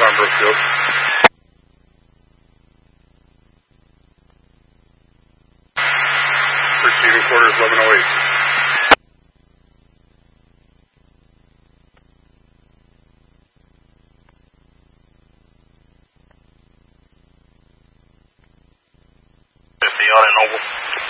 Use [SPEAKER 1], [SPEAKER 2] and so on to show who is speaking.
[SPEAKER 1] on Brookfield. Receiving quarters 1108. On an oval.